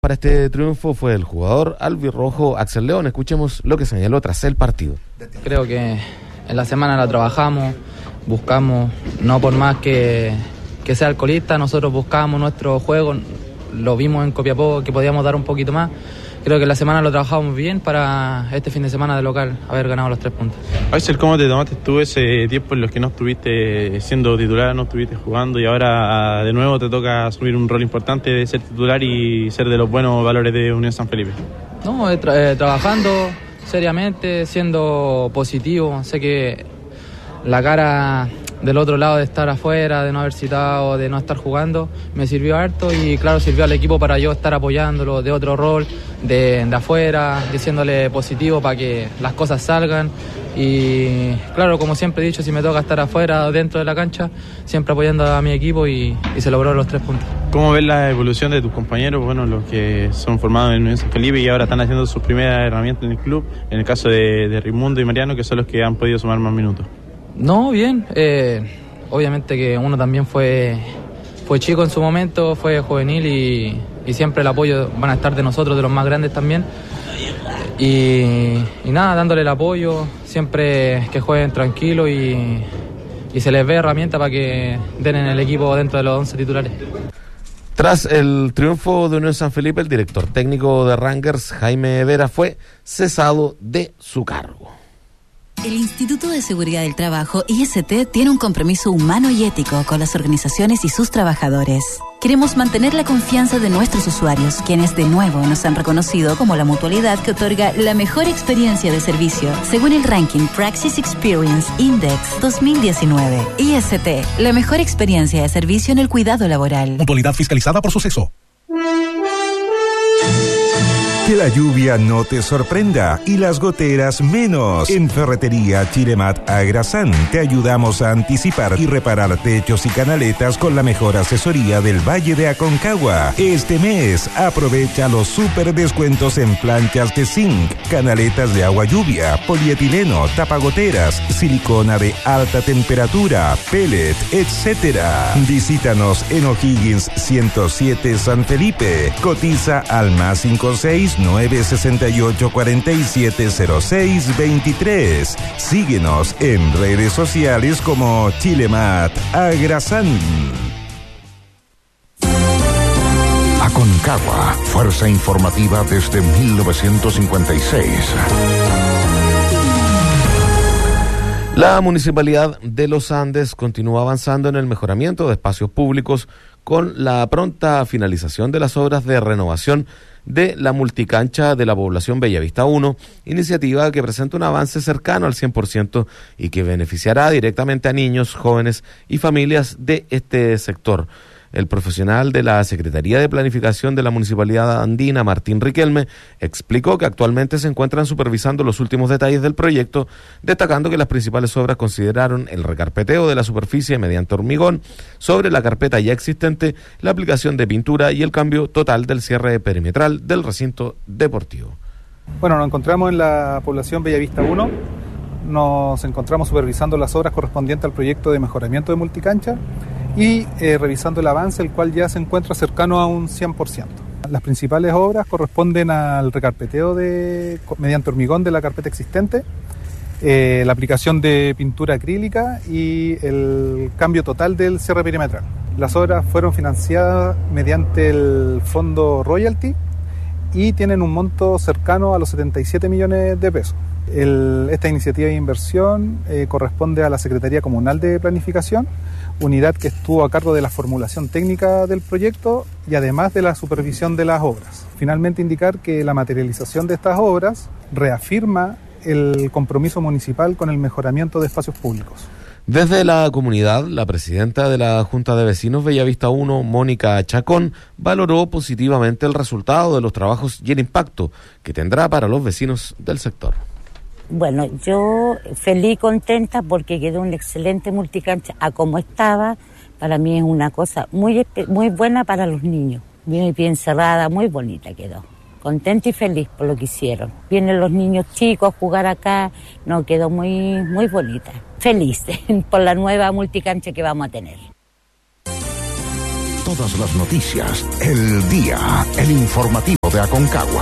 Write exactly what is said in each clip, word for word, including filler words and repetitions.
para este triunfo fue el jugador albirrojo Axel León. Escuchemos lo que señaló tras el partido. Creo que en la semana la trabajamos, buscamos, no por más que, que sea alcoholista, nosotros buscamos nuestro juego, lo vimos en Copiapó que podíamos dar un poquito más. Creo que la semana lo trabajamos bien para este fin de semana de local haber ganado los tres puntos. Axel, ¿cómo te tomaste tú ese tiempo en los que no estuviste siendo titular, no estuviste jugando y ahora de nuevo te toca asumir un rol importante de ser titular y ser de los buenos valores de Unión San Felipe? No, eh, tra- eh, trabajando seriamente, siendo positivo. Sé que la cara del otro lado de estar afuera, de no haber citado, de no estar jugando, me sirvió harto y claro, sirvió al equipo para yo estar apoyándolo de otro rol, de, de afuera, diciéndole positivo para que las cosas salgan y claro, como siempre he dicho, si me toca estar afuera o dentro de la cancha, siempre apoyando a mi equipo y, y se logró los tres puntos. ¿Cómo ves la evolución de tus compañeros, bueno, los que son formados en Unión San Felipe y ahora están haciendo sus primeras herramientas en el club, en el caso de, de Raimundo y Mariano, que son los que han podido sumar más minutos? No, bien. Eh, obviamente que uno también fue, fue chico en su momento, fue juvenil y, y siempre el apoyo van a estar de nosotros, de los más grandes también. Y, y nada, dándole el apoyo, siempre que jueguen tranquilo y, y se les ve herramienta para que den en el equipo dentro de los once titulares. Tras el triunfo de Unión San Felipe, el director técnico de Rangers, Jaime Vera, fue cesado de su cargo. El Instituto de Seguridad del Trabajo, I S T, tiene un compromiso humano y ético con las organizaciones y sus trabajadores. Queremos mantener la confianza de nuestros usuarios, quienes de nuevo nos han reconocido como la mutualidad que otorga la mejor experiencia de servicio, según el ranking Praxis Experience Index dos mil diecinueve. I S T, la mejor experiencia de servicio en el cuidado laboral. Mutualidad fiscalizada por Suceso. Que la lluvia no te sorprenda y las goteras menos. En Ferretería Chilemat Agrasán te ayudamos a anticipar y reparar techos y canaletas con la mejor asesoría del Valle de Aconcagua. Este mes aprovecha los super descuentos en planchas de zinc, canaletas de agua lluvia, polietileno, tapagoteras, silicona de alta temperatura, pellet, etcétera. Visítanos en O'Higgins ciento siete San Felipe. Cotiza al más cinco seis nueve seis ocho cuatro siete cero seis veintitrés. Síguenos en redes sociales como Chilemat Agrasán. Aconcagua, fuerza informativa desde mil novecientos cincuenta y seis. La Municipalidad de Los Andes continúa avanzando en el mejoramiento de espacios públicos con la pronta finalización de las obras de renovación de la multicancha de la población Bellavista uno, iniciativa que presenta un avance cercano al cien por ciento y que beneficiará directamente a niños, jóvenes y familias de este sector. El profesional de la Secretaría de Planificación de la Municipalidad Andina, Martín Riquelme, explicó que actualmente se encuentran supervisando los últimos detalles del proyecto, destacando que las principales obras consideraron el recarpeteo de la superficie mediante hormigón sobre la carpeta ya existente, la aplicación de pintura y el cambio total del cierre perimetral del recinto deportivo. Bueno, nos encontramos en la población Bellavista uno, nos encontramos supervisando las obras correspondientes al proyecto de mejoramiento de multicancha y eh, revisando el avance, el cual ya se encuentra cercano a un cien por ciento. Las principales obras corresponden al recarpeteo de, mediante hormigón de la carpeta existente, eh, la aplicación de pintura acrílica y el cambio total del cierre perimetral. Las obras fueron financiadas mediante el fondo royalty y tienen un monto cercano a los setenta y siete millones de pesos. El, esta iniciativa de inversión eh, corresponde a la Secretaría Comunal de Planificación, unidad que estuvo a cargo de la formulación técnica del proyecto y además de la supervisión de las obras. Finalmente, indicar que la materialización de estas obras reafirma el compromiso municipal con el mejoramiento de espacios públicos. Desde la comunidad, la presidenta de la Junta de Vecinos Bellavista uno, Mónica Chacón, valoró positivamente el resultado de los trabajos y el impacto que tendrá para los vecinos del sector. Bueno, yo feliz y contenta porque quedó una excelente multicancha a como estaba. Para mí es una cosa muy muy buena para los niños. Bien, bien cerrada, muy bonita quedó. Contenta y feliz por lo que hicieron. Vienen los niños chicos a jugar acá, no, quedó muy, muy bonita. Feliz por la nueva multicancha que vamos a tener. Todas las noticias, el día, el informativo. de Aconcagua.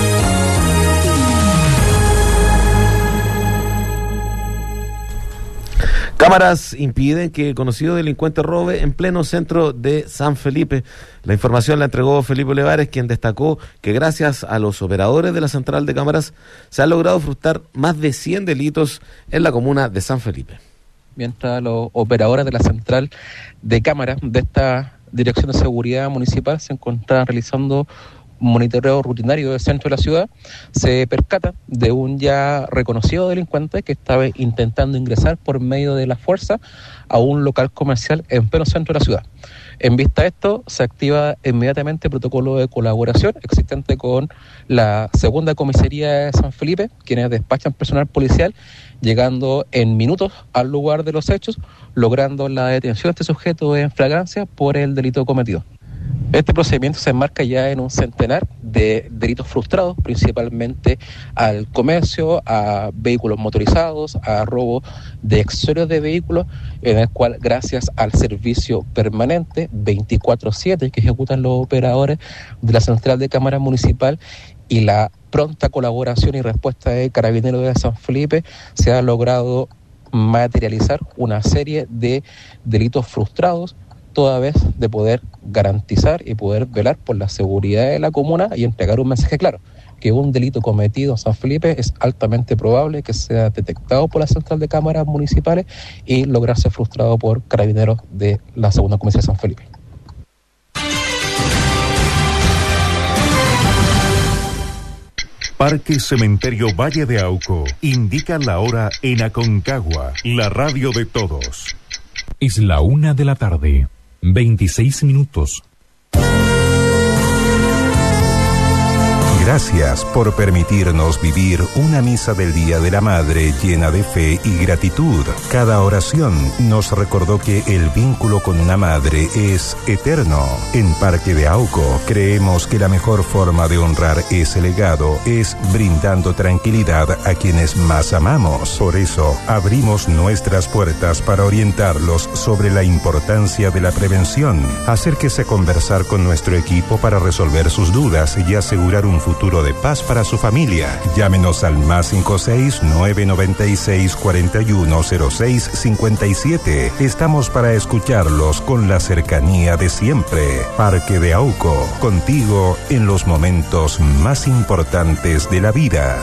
Cámaras impiden que conocido delincuente robe en pleno centro de San Felipe. La información la entregó Felipe Olivares, quien destacó que gracias a los operadores de la central de cámaras se han logrado frustrar más de cien delitos en la comuna de San Felipe. Mientras los operadores de la central de cámaras de esta Dirección de Seguridad Municipal se encontraban realizando monitoreo rutinario del centro de la ciudad, se percata de un ya reconocido delincuente que estaba intentando ingresar por medio de la fuerza a un local comercial en pleno centro de la ciudad. En vista de esto, se activa inmediatamente el protocolo de colaboración existente con la segunda comisaría de San Felipe, quienes despachan personal policial, llegando en minutos al lugar de los hechos, logrando la detención de este sujeto en flagrancia por el delito cometido. Este procedimiento se enmarca ya en un centenar de delitos frustrados, principalmente al comercio, a vehículos motorizados, a robo de accesorios de vehículos, en el cual, gracias al servicio permanente veinticuatro siete que ejecutan los operadores de la Central de Cámara Municipal y la pronta colaboración y respuesta de Carabineros de San Felipe, se ha logrado materializar una serie de delitos frustrados, toda vez de poder garantizar y poder velar por la seguridad de la comuna y entregar un mensaje claro, que un delito cometido en San Felipe es altamente probable que sea detectado por la Central de Cámaras Municipales y lograrse frustrado por Carabineros de la Segunda Comisaría de San Felipe. Parque Cementerio Valle de Auco indica la hora en Aconcagua, la radio de todos. Es la una de la tarde. veintiséis minutos. Gracias por permitirnos vivir una misa del Día de la Madre llena de fe y gratitud. Cada oración nos recordó que el vínculo con una madre es eterno. En Parque de Auco creemos que la mejor forma de honrar ese legado es brindando tranquilidad a quienes más amamos. Por eso abrimos nuestras puertas para orientarlos sobre la importancia de la prevención. Acérquese a conversar con nuestro equipo para resolver sus dudas y asegurar un futuro futuro de paz para su familia. Llámenos al más cinco seis nueve nueve seis cuatro uno cero seis cinco siete. Estamos para escucharlos con la cercanía de siempre. Parque de Auco, contigo en los momentos más importantes de la vida.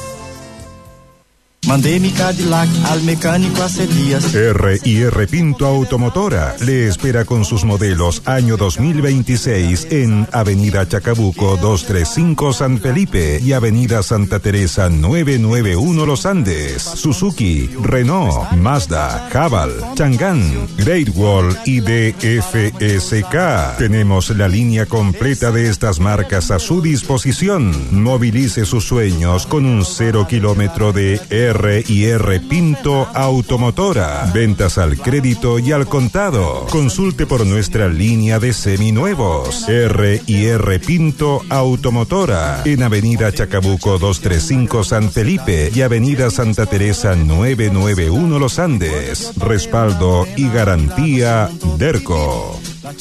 Mandé mi Cadillac al mecánico hace días. R y R Pinto Automotora le espera con sus modelos año dos mil veintiséis en Avenida Chacabuco doscientos treinta y cinco San Felipe y Avenida Santa Teresa novecientos noventa y uno Los Andes. Suzuki, Renault, Mazda, Haval, Chang'an, Great Wall y D F S K. Tenemos la línea completa de estas marcas a su disposición. Movilice sus sueños con un cero kilómetro de R R y R Pinto Automotora. Ventas al crédito y al contado. Consulte por nuestra línea de seminuevos. R y R Pinto Automotora. En Avenida Chacabuco doscientos treinta y cinco San Felipe y Avenida Santa Teresa novecientos noventa y uno Los Andes. Respaldo y garantía Derco.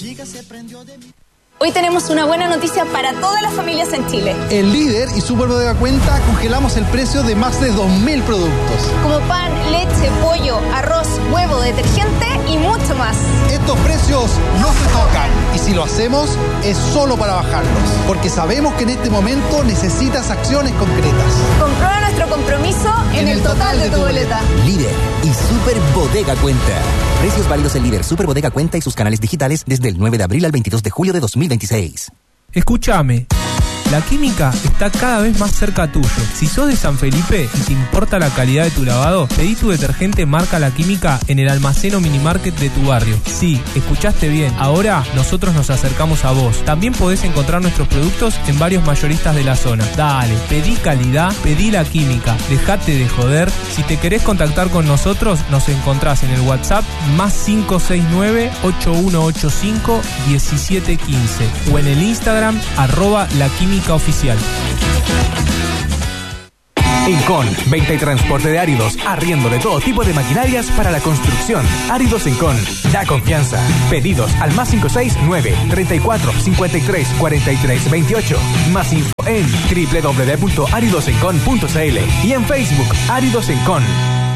Hoy tenemos una buena noticia para todas las familias en Chile. En Líder y Superbodega Cuenta congelamos el precio de más de dos mil productos. Como pan, leche, pollo, arroz, huevo, detergente y mucho más. Estos precios no se tocan y si lo hacemos es solo para bajarlos. Porque sabemos que en este momento necesitas acciones concretas. Comprueba nuestro compromiso en, en el, el total, total de tu boleta. Líder y Superbodega Cuenta. Precios válidos en Líder, Superbodega Cuenta y sus canales digitales desde el nueve de abril al veintidós de julio de dos mil veintiséis. Escúchame. La química está cada vez más cerca tuyo. Si sos de San Felipe y te importa la calidad de tu lavado, pedí tu detergente marca La Química en el almacén o minimarket de tu barrio. Sí, escuchaste bien. Ahora nosotros nos acercamos a vos. También podés encontrar nuestros productos en varios mayoristas de la zona. Dale, pedí calidad, pedí La Química. Dejate de joder. Si te querés contactar con nosotros, nos encontrás en el WhatsApp más cinco seis nueve ocho uno ocho cinco uno siete uno cinco o en el Instagram arroba La Química Oficial. Encon, venta y transporte de áridos, arriendo de todo tipo de maquinarias para la construcción. Áridos Encon, da confianza. Pedidos al más cinco seis nueve, treinta y cuatro, cincuenta y tres, cuarenta y tres, veintiocho. Más info en doble u doble u doble u punto áridos encon punto c l y en Facebook Áridos Encon.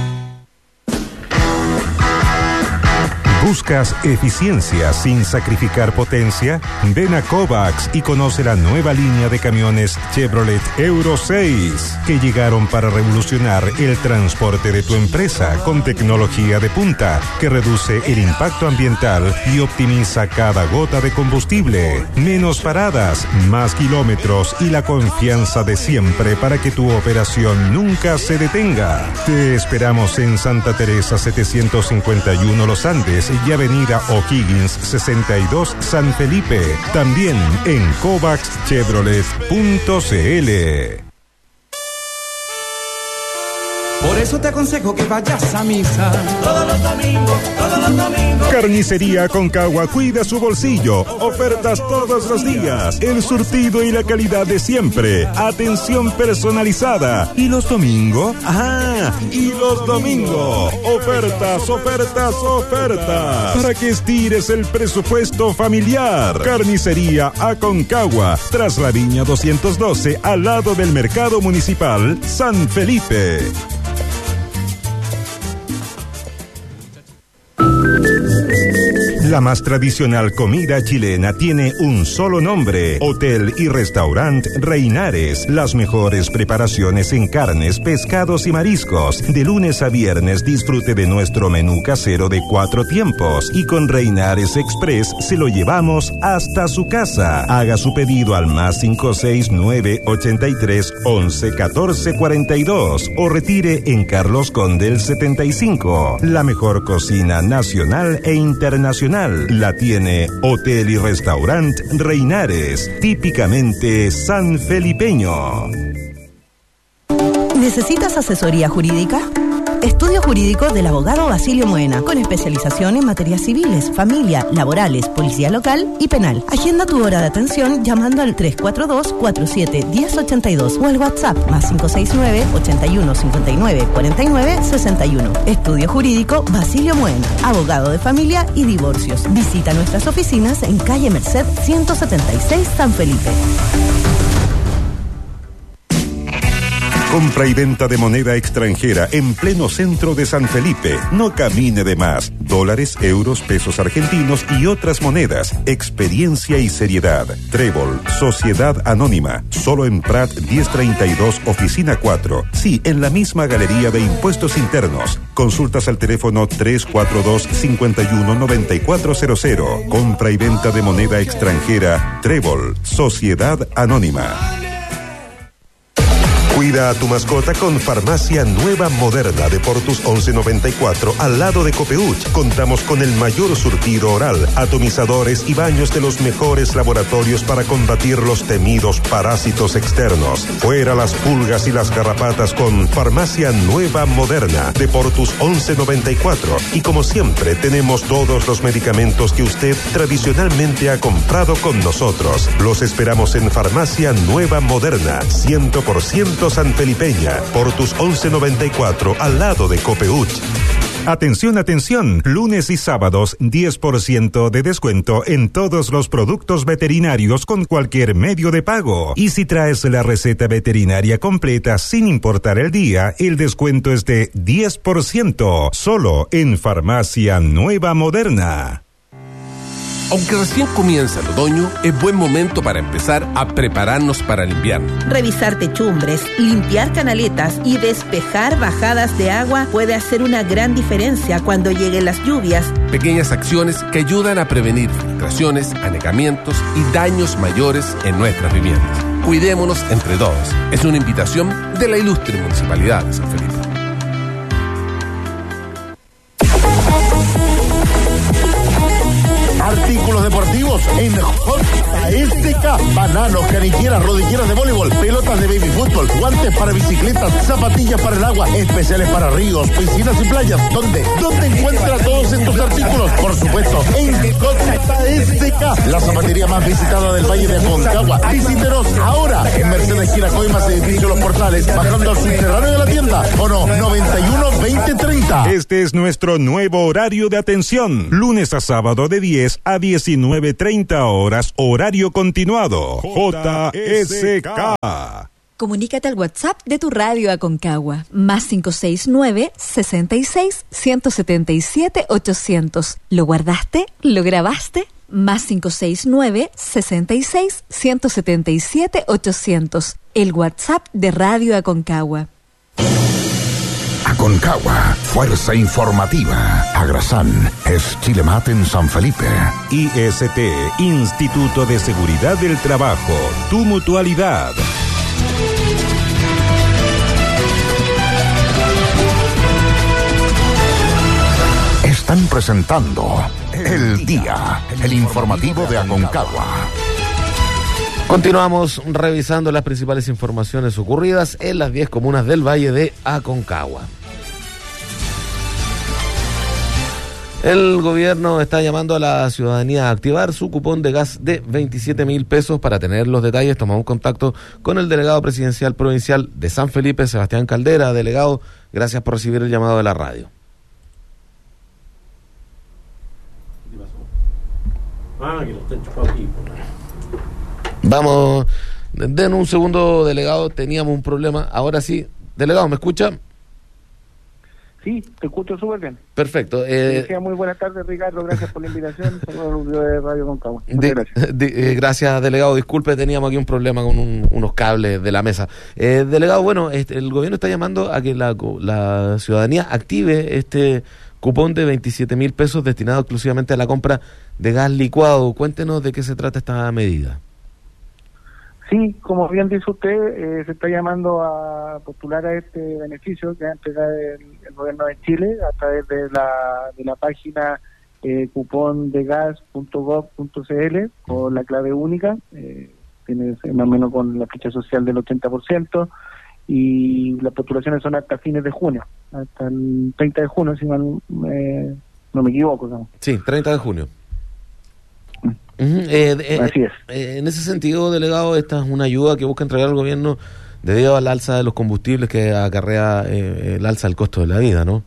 ¿Buscas eficiencia sin sacrificar potencia? Ven a Kovacs y conoce la nueva línea de camiones Chevrolet Euro seis, que llegaron para revolucionar el transporte de tu empresa con tecnología de punta, que reduce el impacto ambiental y optimiza cada gota de combustible. Menos paradas, más kilómetros y la confianza de siempre para que tu operación nunca se detenga. Te esperamos en Santa Teresa setecientos cincuenta y uno Los Andes y Avenida O'Higgins sesenta y dos San Felipe. También en kovacs chevrolet punto c l. Por eso te aconsejo que vayas a misa todos los domingos, todos los domingos. Carnicería Aconcagua cuida su bolsillo. Ofertas todos los días. El surtido y la calidad de siempre. Atención personalizada. ¿Y los domingos? Ah, y los domingos. Ofertas, ofertas, ofertas. Para que estires el presupuesto familiar. Carnicería Aconcagua. Tras la Viña doscientos doce, al lado del Mercado Municipal San Felipe. La más tradicional comida chilena tiene un solo nombre: Hotel y Restaurant Reinares. Las mejores preparaciones en carnes, pescados y mariscos. De lunes a viernes disfrute de nuestro menú casero de cuatro tiempos. Y con Reinares Express se lo llevamos hasta su casa. Haga su pedido al más cinco seis nueve, ochenta y tres, once, catorce, cuarenta y dos o retire en Carlos Condel setenta y cinco. La mejor cocina nacional e internacional la tiene Hotel y Restaurant Reinares, típicamente sanfelipeño. ¿Necesitas asesoría jurídica? Estudio Jurídico del abogado Basilio Moena, con especialización en materias civiles, familia, laborales, policía local y penal. Agenda tu hora de atención llamando al tres cuatro dos, cuatro siete, uno cero ocho dos o al WhatsApp más cinco seis nueve, ochenta y uno, cincuenta y nueve, cuarenta y nueve, sesenta y uno. Estudio Jurídico Basilio Moena, abogado de familia y divorcios. Visita nuestras oficinas en calle Merced ciento setenta y seis, San Felipe. Compra y venta de moneda extranjera en pleno centro de San Felipe. No camine de más. Dólares, euros, pesos argentinos y otras monedas. Experiencia y seriedad. Trébol, Sociedad Anónima. Solo en Prat diez treinta y dos, Oficina cuatro. Sí, en la misma Galería de Impuestos Internos. Consultas al teléfono tres cuatro dos, cinco uno, nueve cuatro cero cero. Compra y venta de moneda extranjera. Trébol, Sociedad Anónima. Cuida a tu mascota con Farmacia Nueva Moderna de Portus once noventa y cuatro al lado de Copeuch. Contamos con el mayor surtido oral, atomizadores y baños de los mejores laboratorios para combatir los temidos parásitos externos. Fuera las pulgas y las garrapatas con Farmacia Nueva Moderna de Portus once noventa y cuatro. Y como siempre tenemos todos los medicamentos que usted tradicionalmente ha comprado con nosotros. Los esperamos en Farmacia Nueva Moderna, cien por ciento sanfelipeña, Portus once noventa y cuatro, al lado de Copeuch. Atención, atención, lunes y sábados diez por ciento de descuento en todos los productos veterinarios con cualquier medio de pago. Y si traes la receta veterinaria completa sin importar el día, el descuento es de diez por ciento, solo en Farmacia Nueva Moderna. Aunque recién comienza el otoño, es buen momento para empezar a prepararnos para el invierno. Revisar techumbres, limpiar canaletas y despejar bajadas de agua puede hacer una gran diferencia cuando lleguen las lluvias. Pequeñas acciones que ayudan a prevenir filtraciones, anegamientos y daños mayores en nuestras viviendas. Cuidémonos entre todos. Es una invitación de la ilustre Municipalidad de San Felipe. Artículos deportivos en J S K. Bananos, canilleras, rodilleras de voleibol, pelotas de baby fútbol, guantes para bicicletas, zapatillas para el agua, especiales para ríos, piscinas y playas. ¿Dónde? ¿Dónde encuentra todos estos artículos? Por supuesto, en J S K, la zapatería más visitada del Valle de Aconcagua. Visítenos ahora en Mercedes Esquina Coimas, edificio Los Portales, bajando al subterráneo de la tienda. O no, noventa y uno veinte treinta. Este es nuestro nuevo horario de atención. Lunes a sábado de diez a diecinueve treinta horas, horario continuado. J S K. Comunícate al WhatsApp de tu radio Aconcagua, más cinco seis nueve, sesenta y seis, ciento setenta y siete, ochocientos. ¿Lo guardaste? ¿Lo grabaste? Más cinco seis nueve, sesenta y seis, ciento setenta y siete, ochocientos. El WhatsApp de Radio Aconcagua. Aconcagua, fuerza informativa. Agrasán es Chilemat en San Felipe. I S T, Instituto de Seguridad del Trabajo. Tu mutualidad. Están presentando El Día, el informativo de Aconcagua. Continuamos revisando las principales informaciones ocurridas en las diez comunas del Valle de Aconcagua. El gobierno está llamando a la ciudadanía a activar su cupón de gas de veintisiete mil pesos. Para tener los detalles, tomamos contacto con el delegado presidencial provincial de San Felipe, Sebastián Caldera. Delegado, gracias por recibir el llamado de la radio. Ah, que lo está enchufado aquí. Vamos, den un segundo, delegado, teníamos un problema. Ahora sí, delegado, ¿me escucha? Sí, te escucho súper bien. Perfecto. Eh, decía, muy buenas tardes, Ricardo, gracias por la invitación. Saludos de Radio Aconcagua. De, gracias. De, eh, gracias, delegado. Disculpe, teníamos aquí un problema con un, unos cables de la mesa. Eh, delegado, bueno, este, el gobierno está llamando a que la, la ciudadanía active este cupón de veintisiete mil pesos destinado exclusivamente a la compra de gas licuado. Cuéntenos de qué se trata esta medida. Sí, como bien dice usted, eh, se está llamando a postular a este beneficio que va a entregar el, el gobierno de Chile a través de la, de la página eh, cupón de gas punto gov punto c l con la clave única, eh, tiene más o menos con la ficha social del ochenta por ciento, y las postulaciones son hasta fines de junio, hasta el treinta de junio, si mal, eh, no me equivoco. ¿No? Sí, treinta de junio. Uh-huh. Eh, eh, Así es. Eh, en ese sentido, delegado, esta es una ayuda que busca entregar al gobierno debido al alza de los combustibles que acarrea eh, el alza del costo de la vida, ¿no?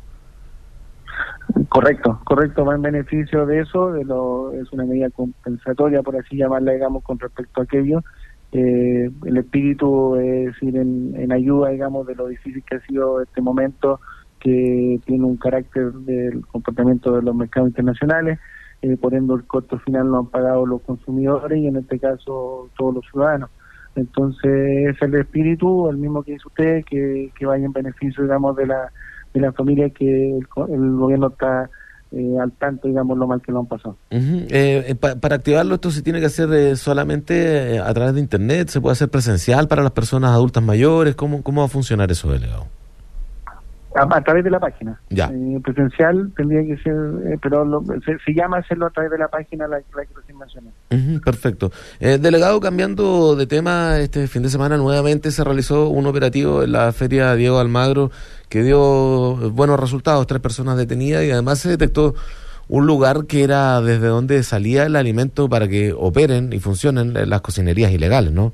Correcto, correcto, va en beneficio de eso, de lo, es una medida compensatoria, por así llamarla, digamos, con respecto a aquello. Eh, el espíritu es ir en, en ayuda, digamos, de lo difícil que ha sido este momento, que tiene un carácter del comportamiento de los mercados internacionales. Eh, por ende el costo final lo han pagado los consumidores y en este caso todos los ciudadanos. Entonces es el espíritu, el mismo que dice usted, que, que vaya en beneficio, digamos, de la de la familia, que el, el gobierno está eh, al tanto, digamos, lo mal que lo han pasado. Uh-huh. eh, pa, para activarlo, esto se tiene que hacer eh, solamente eh, a través de internet, se puede hacer presencial para las personas adultas mayores. ¿Cómo, cómo va a funcionar eso, delegado? A, a través de la página. Ya. Eh, presencial tendría que ser, eh, pero lo, se, se llama hacerlo a través de la página, la, la que recién mencioné. Uh-huh, perfecto. Eh, delegado, cambiando de tema, este fin de semana nuevamente se realizó un operativo en la Feria Diego Almagro que dio buenos resultados, tres personas detenidas, y además se detectó un lugar que era desde donde salía el alimento para que operen y funcionen las cocinerías ilegales, ¿no?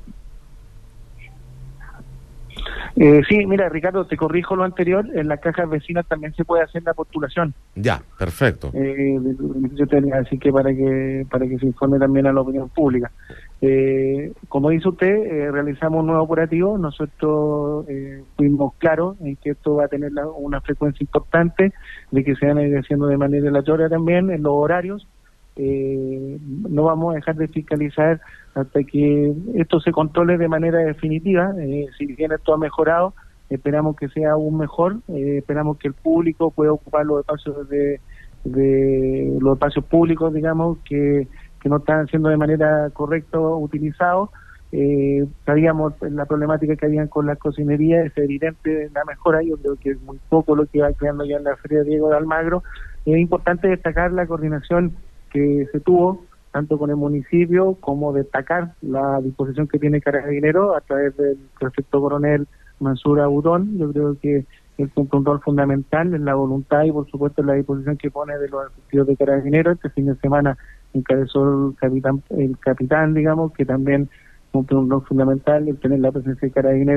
Eh, sí, mira, Ricardo, te corrijo lo anterior, en las cajas vecinas también se puede hacer la postulación. Ya, perfecto. Eh, así que para que para que se informe también a la opinión pública. Eh, como dice usted, eh, realizamos un nuevo operativo, nosotros eh, fuimos claros en que esto va a tener la, una frecuencia importante, de que se van a ir haciendo de manera aleatoria también en los horarios. Eh, no vamos a dejar de fiscalizar hasta que esto se controle de manera definitiva. Eh, si bien esto ha mejorado, esperamos que sea aún mejor. Eh, esperamos que el público pueda ocupar los espacios de, de los espacios públicos, digamos, que, que no están siendo de manera correcta utilizados. Eh, sabíamos la problemática que habían con las cocinerías, es evidente la mejora. Yo creo que es muy poco lo que va creando ya en la Feria Diego de Almagro. Es importante destacar la coordinación que se tuvo tanto con el municipio, como destacar la disposición que tiene Carabineros a través del prefecto coronel Mansur Abudón. Yo creo que es un rol fundamental en la voluntad y por supuesto en la disposición que pone de los efectivos de Carabineros. Este fin de semana encabezó el capitán, el capitán digamos, que también cumple un rol fundamental, el tener la presencia de Carabineros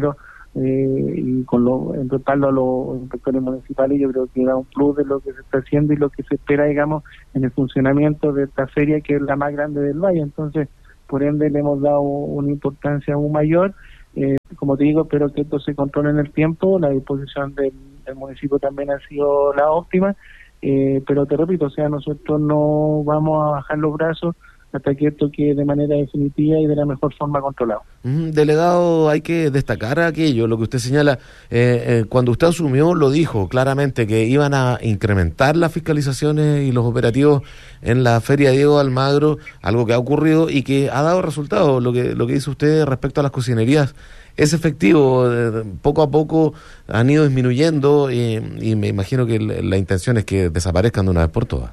eh, y con lo, en respaldo a los inspectores municipales, yo creo que da un plus de lo que se está haciendo y lo que se espera, digamos, en el funcionamiento de esta feria, que es la más grande del valle. Entonces, por ende, le hemos dado una importancia aún mayor. Eh, como te digo, espero que esto se controle en el tiempo. La disposición del, del municipio también ha sido la óptima, eh, pero te repito, o sea, nosotros no vamos a bajar los brazos hasta que esto quede de manera definitiva y de la mejor forma controlado. Mm, delegado, hay que destacar aquello, lo que usted señala, eh, eh, cuando usted asumió lo dijo claramente, que iban a incrementar las fiscalizaciones y los operativos en la Feria Diego Almagro, algo que ha ocurrido y que ha dado resultados. Lo que, lo que dice usted respecto a las cocinerías es efectivo, eh, poco a poco han ido disminuyendo eh, y me imagino que la, la intención es que desaparezcan de una vez por todas.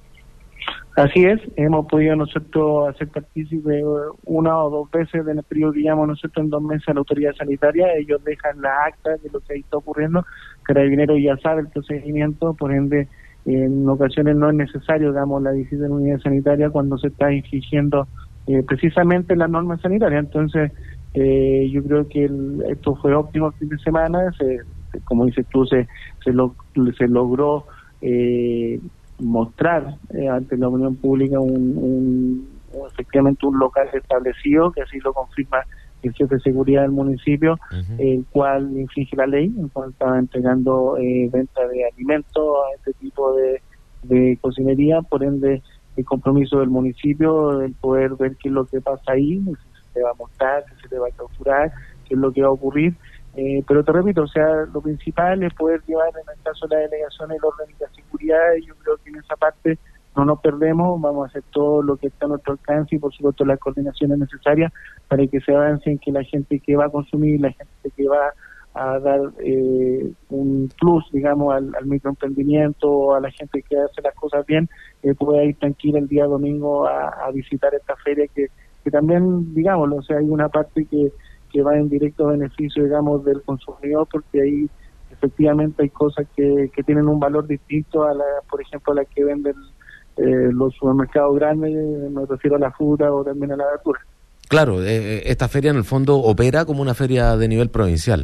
Así es, hemos podido nosotros hacer partícipe una o dos veces en el periodo que llamamos nosotros en dos meses a la autoridad sanitaria. Ellos dejan la acta de lo que ahí está ocurriendo, Carabineros ya sabe el procedimiento, por ende en ocasiones no es necesario, digamos, la visita en unidad sanitaria cuando se está infringiendo eh, precisamente las normas sanitarias. Entonces eh, yo creo que el, esto fue óptimo el fin de semana, se, como dices tú, se, se, lo, se logró eh, mostrar eh, ante la opinión pública un, un, un efectivamente un local establecido, que así lo confirma el jefe de seguridad del municipio, uh-huh. el cual infringe la ley, en cuanto estaba entregando eh, venta de alimentos a este tipo de, de cocinería. Por ende, el compromiso del municipio, el poder ver qué es lo que pasa ahí, si se le va a montar, si se le va a clausurar, qué es lo que va a ocurrir. Eh, pero te repito, o sea, lo principal es poder llevar, en el caso de la delegación, el orden y la seguridad, y yo creo que en esa parte no nos perdemos, vamos a hacer todo lo que está a nuestro alcance y por supuesto las coordinaciones necesarias para que se avance en que la gente que va a consumir, la gente que va a dar eh, un plus, digamos, al, al microemprendimiento, a la gente que hace las cosas bien, eh, pueda ir tranquila el día domingo a, a visitar esta feria que, que también, digámoslo, o sea, hay una parte que que va en directo beneficio, digamos, del consumidor, porque ahí efectivamente hay cosas que, que tienen un valor distinto a la, por ejemplo, a las que venden eh, los supermercados grandes, me refiero a la fruta o también a la verdura. Claro, eh, esta feria en el fondo opera como una feria de nivel provincial.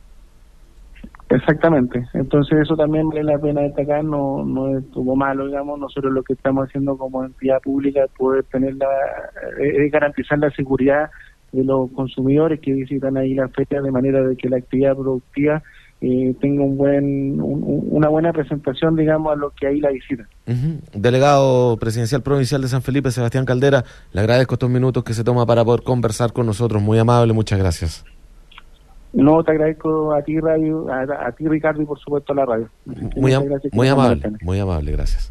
Exactamente, entonces eso también vale la pena destacar, no no estuvo malo, digamos. Nosotros lo que estamos haciendo como entidad pública es poder tener la, es garantizar la seguridad de los consumidores que visitan ahí la feria, de manera de que la actividad productiva eh, tenga un buen un, una buena presentación, digamos, a los que ahí la visitan. Uh-huh. Delegado presidencial provincial de San Felipe, Sebastián Caldera, le agradezco estos minutos que se toma para poder conversar con nosotros, muy amable, muchas gracias. No, te agradezco a ti, radio, a, a ti, Ricardo, y por supuesto a la radio. Muy, am- muy amable, muy amable, gracias.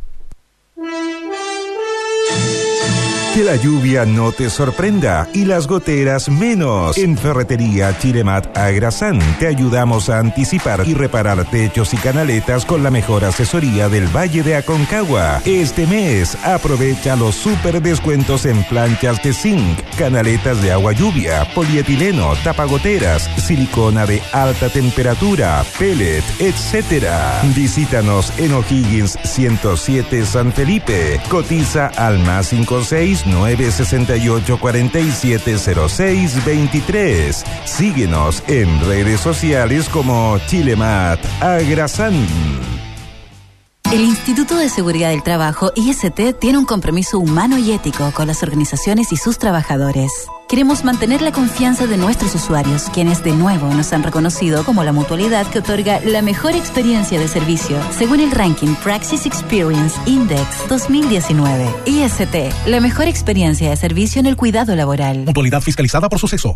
Que la lluvia no te sorprenda y las goteras menos. En Ferretería Chilemat Agrasán te ayudamos a anticipar y reparar techos y canaletas con la mejor asesoría del Valle de Aconcagua. Este mes aprovecha los super descuentos en planchas de zinc, canaletas de agua lluvia, polietileno, tapagoteras, silicona de alta temperatura, pellet, etcétera. Visítanos en O'Higgins ciento siete San Felipe. Cotiza al más cinco seis nueve sesenta y ocho cuarenta y siete cero seis veintitrés. Síguenos en redes sociales como Chilemat Agrasán. El Instituto de Seguridad del Trabajo, I S T, tiene un compromiso humano y ético con las organizaciones y sus trabajadores. Queremos mantener la confianza de nuestros usuarios, quienes de nuevo nos han reconocido como la mutualidad que otorga la mejor experiencia de servicio, según el ranking Praxis Experience Index dos mil diecinueve. I S T, la mejor experiencia de servicio en el cuidado laboral. Mutualidad fiscalizada por Suceso.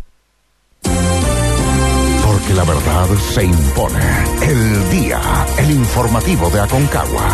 Porque la verdad se impone. El día, el informativo de Aconcagua.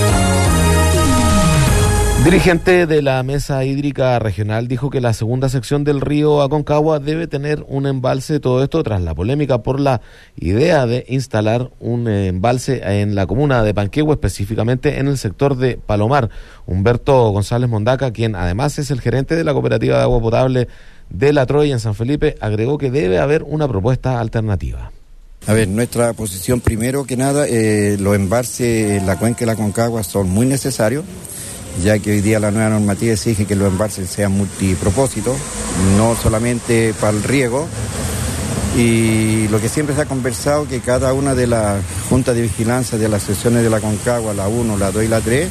Dirigente de la Mesa Hídrica Regional dijo que la segunda sección del río Aconcagua debe tener un embalse, todo esto tras la polémica por la idea de instalar un embalse en la comuna de Panquehue, específicamente en el sector de Palomar. Humberto González Mondaca, quien además es el gerente de la cooperativa de agua potable de La Troya en San Felipe, agregó que debe haber una propuesta alternativa. A ver, nuestra posición, primero que nada, eh, los embalses en la cuenca de la Aconcagua son muy necesarios, ya que hoy día la nueva normativa exige que los embalses sean multipropósitos, no solamente para el riego, Y lo que siempre se ha conversado, que cada una de las juntas de vigilancia de las secciones de la Concagua, la uno, la dos y la tres,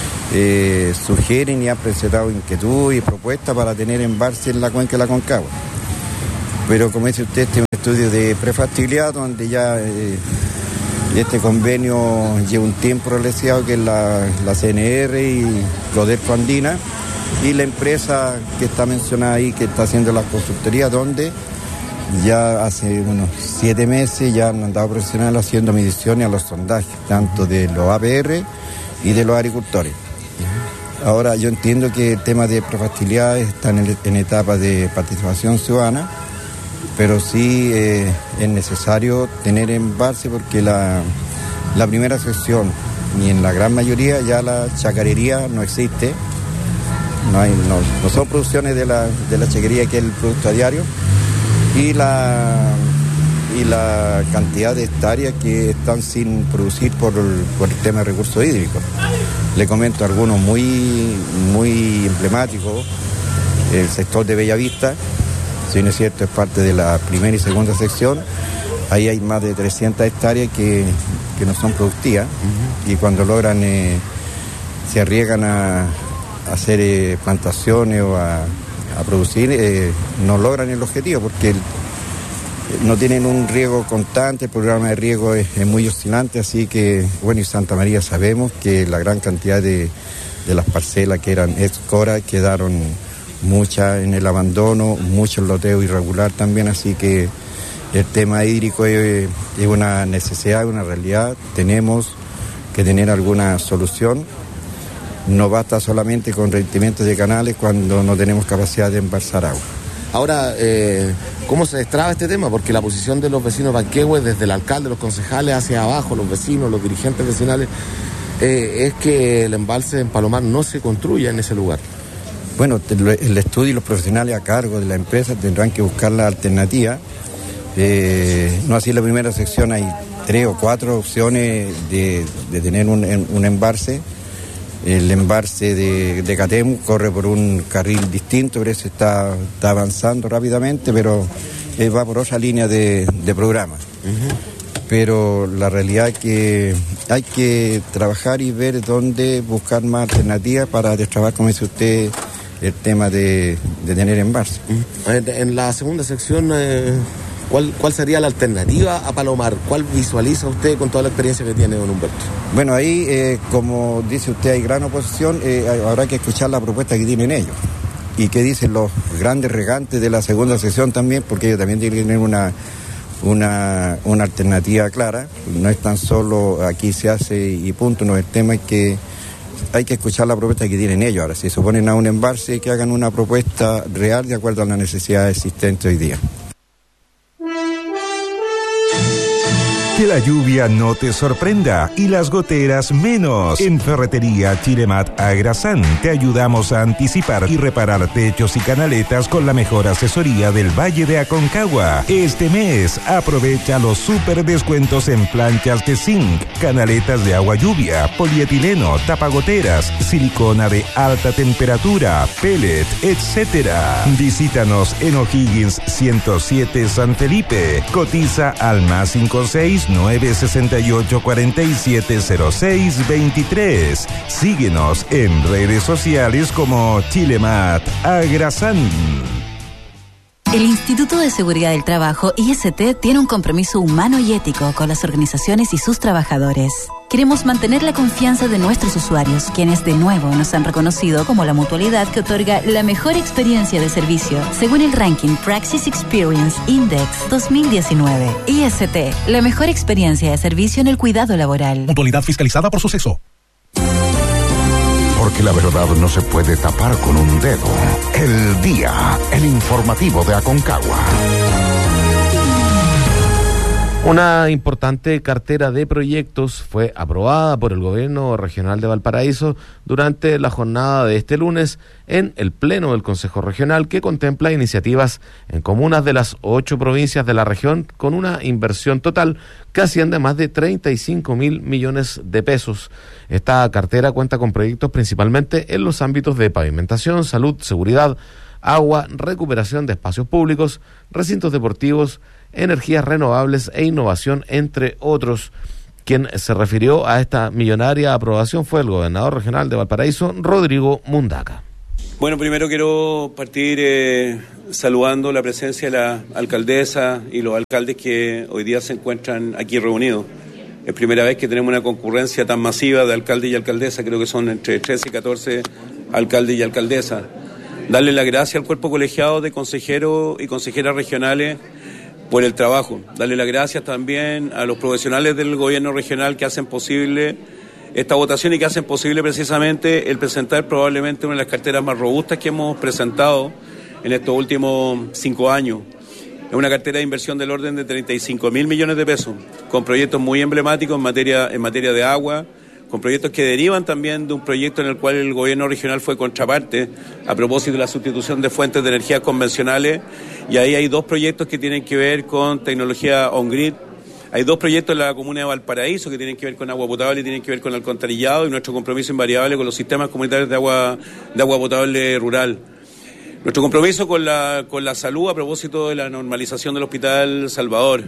eh, sugieren y han presentado inquietud y propuestas para tener embalse en la cuenca de la Concagua. Pero como dice usted, este es un estudio de prefactibilidad donde ya eh, este convenio lleva un tiempo realizado, que es la, la C N R y Proderco Andina, y la empresa que está mencionada ahí, que está haciendo la consultoría, donde ya hace unos siete meses ya han andado profesionales haciendo mediciones a los sondajes, tanto de los A P R y de los agricultores. Ahora yo entiendo que el tema de prefactibilidad está en, en etapa de participación ciudadana, pero sí eh, es necesario tener embalse porque la, la primera sección, y en la gran mayoría ya la chacarería no existe, no, hay, no, no son producciones de la, de la chacarería, que es el producto a diario, y la, y la cantidad de hectáreas que están sin producir por el, por el tema de recursos hídricos. Le comento algunos muy, muy emblemáticos. El sector de Bellavista, si no es cierto, es parte de la primera y segunda sección. Ahí hay más de trescientas hectáreas que, que no son productivas, uh-huh. Y cuando logran, eh, se arriesgan a, a hacer eh, plantaciones o a a producir, eh, no logran el objetivo porque el, no tienen un riego constante, el programa de riego es, es muy oscilante, así que, bueno, y Santa María sabemos que la gran cantidad de, de las parcelas que eran ex-Cora quedaron muchas en el abandono, mucho loteo irregular también, así que el tema hídrico es, es una necesidad, una realidad, tenemos que tener alguna solución. No basta solamente con revestimientos de canales cuando no tenemos capacidad de embalsar agua. Ahora, eh, ¿cómo se destraba este tema? Porque la posición de los vecinos de Panquehue, desde el alcalde, los concejales hacia abajo, los vecinos, los dirigentes vecinales, eh, es que el embalse en Palomar no se construya en ese lugar. Bueno, el estudio y los profesionales a cargo de la empresa tendrán que buscar la alternativa. Eh, no así en la primera sección hay tres o cuatro opciones de, de tener un, un embalse. El embalse de, de Catemu corre por un carril distinto, pero ese está, está avanzando rápidamente, pero eh, va por otra línea de, de programa. Uh-huh. Pero la realidad es que hay que trabajar y ver dónde buscar más alternativas para destrabar, como dice usted, el tema de, de tener embalse. Uh-huh. En la segunda sección, eh, ¿cuál, ¿cuál sería la alternativa a Palomar? ¿Cuál visualiza usted con toda la experiencia que tiene, don Humberto? Bueno, ahí, eh, como dice usted, hay gran oposición, eh, habrá que escuchar la propuesta que tienen ellos y qué dicen los grandes regantes de la segunda sección también, porque ellos también tienen que tener una, una, una alternativa clara. No es tan solo aquí se hace y punto, no, el tema es que hay que escuchar la propuesta que tienen ellos. Ahora, si se oponen a un embalse, que hagan una propuesta real de acuerdo a la necesidad existente hoy día. Que la lluvia no te sorprenda y las goteras menos. En Ferretería Chilemat Agrasán te ayudamos a anticipar y reparar techos y canaletas con la mejor asesoría del Valle de Aconcagua. Este mes aprovecha los super descuentos en planchas de zinc, canaletas de agua lluvia, polietileno, tapagoteras, silicona de alta temperatura, pellet, etcétera. Visítanos en O'Higgins ciento siete San Felipe. Cotiza al más cinco seis nueve seis ocho cuatro siete cero seis veintitrés. Síguenos en redes sociales como Chilemat Agrasán. El Instituto de Seguridad del Trabajo, I S T, tiene un compromiso humano y ético con las organizaciones y sus trabajadores. Queremos mantener la confianza de nuestros usuarios, quienes de nuevo nos han reconocido como la mutualidad que otorga la mejor experiencia de servicio, según el ranking Praxis Experience Index dos mil diecinueve. I S T, la mejor experiencia de servicio en el cuidado laboral. Mutualidad fiscalizada por Suceso. Porque la verdad no se puede tapar con un dedo. El Día, el informativo de Aconcagua. Una importante cartera de proyectos fue aprobada por el Gobierno Regional de Valparaíso durante la jornada de este lunes en el Pleno del Consejo Regional, que contempla iniciativas en comunas de las ocho provincias de la región con una inversión total que asciende a más de treinta y cinco mil millones de pesos. Esta cartera cuenta con proyectos principalmente en los ámbitos de pavimentación, salud, seguridad, agua, recuperación de espacios públicos, recintos deportivos, energías renovables e innovación, entre otros. Quien se refirió a esta millonaria aprobación fue el gobernador regional de Valparaíso, Rodrigo Mundaca. Bueno, primero quiero partir eh, saludando la presencia de la alcaldesa y los alcaldes que hoy día se encuentran aquí reunidos. Es primera vez que tenemos una concurrencia tan masiva de alcaldes y alcaldesas, creo que son entre trece y catorce alcaldes y alcaldesas. Darle las gracias al cuerpo colegiado de consejeros y consejeras regionales por el trabajo. Darle las gracias también a los profesionales del gobierno regional que hacen posible esta votación y que hacen posible precisamente el presentar probablemente una de las carteras más robustas que hemos presentado en estos últimos cinco años. Es una cartera de inversión del orden de treinta y cinco mil millones de pesos, con proyectos muy emblemáticos en materia, en materia de agua, con proyectos que derivan también de un proyecto en el cual el gobierno regional fue contraparte a propósito de la sustitución de fuentes de energía convencionales, y ahí hay dos proyectos que tienen que ver con tecnología on-grid. Hay dos proyectos en la comuna de Valparaíso que tienen que ver con agua potable y tienen que ver con alcantarillado, y nuestro compromiso invariable con los sistemas comunitarios de agua, de agua potable rural. Nuestro compromiso con la, con la salud a propósito de la normalización del Hospital Salvador.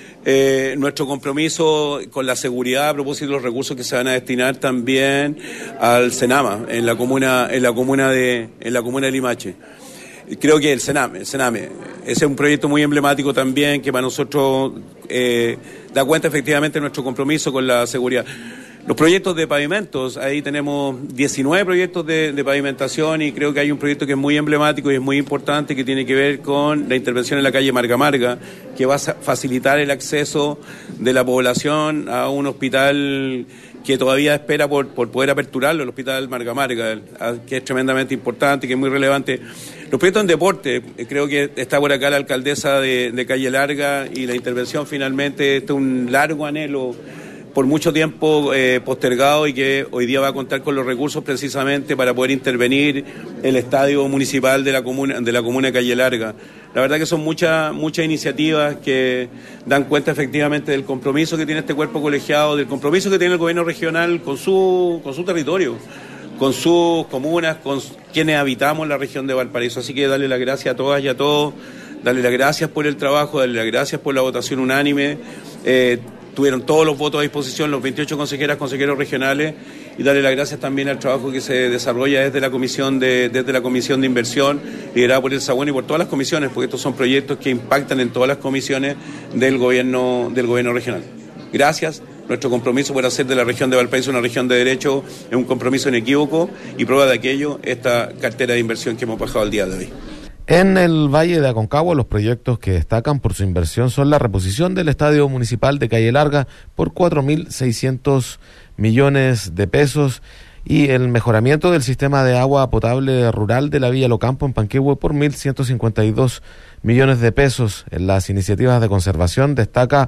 Eh, nuestro compromiso con la seguridad a propósito de los recursos que se van a destinar también al Senama en la comuna, en la comuna de, en la comuna de Limache. Creo que el Sename, el Sename, ese es un proyecto muy emblemático también que para nosotros eh, da cuenta efectivamente de nuestro compromiso con la seguridad. Los proyectos de pavimentos, ahí tenemos diecinueve proyectos de, de pavimentación, y creo que hay un proyecto que es muy emblemático y es muy importante, que tiene que ver con la intervención en la calle Marga Marga, que va a facilitar el acceso de la población a un hospital que todavía espera por, por poder aperturarlo, el Hospital Marga Marga, que es tremendamente importante, que es muy relevante. Los proyectos en deporte, creo que está por acá la alcaldesa de, de Calle Larga, y la intervención finalmente, este es un largo anhelo por mucho tiempo eh, postergado, y que hoy día va a contar con los recursos precisamente para poder intervenir el estadio municipal de la comuna de la comuna de Calle Larga. La verdad que son muchas muchas iniciativas que dan cuenta efectivamente del compromiso que tiene este cuerpo colegiado, del compromiso que tiene el gobierno regional con su con su territorio, con sus comunas, con quienes habitamos la región de Valparaíso. Así que darle las gracias a todas y a todos, darle las gracias por el trabajo, darle las gracias por la votación unánime. Eh, Tuvieron todos los votos a disposición, los veintiocho consejeras, consejeros regionales, y darle las gracias también al trabajo que se desarrolla desde la comisión de, desde la comisión de inversión, liderada por el Bueno y por todas las comisiones, porque estos son proyectos que impactan en todas las comisiones del gobierno, del gobierno regional. Gracias. Nuestro compromiso por hacer de la región de Valparaíso una región de derecho es un compromiso inequívoco, y prueba de aquello esta cartera de inversión que hemos bajado el día de hoy. En el Valle de Aconcagua, los proyectos que destacan por su inversión son la reposición del Estadio Municipal de Calle Larga por cuatro mil seiscientos millones de pesos, y el mejoramiento del sistema de agua potable rural de la Villa Locampo en Panquehue por mil ciento cincuenta y dos millones de pesos. En las iniciativas de conservación destaca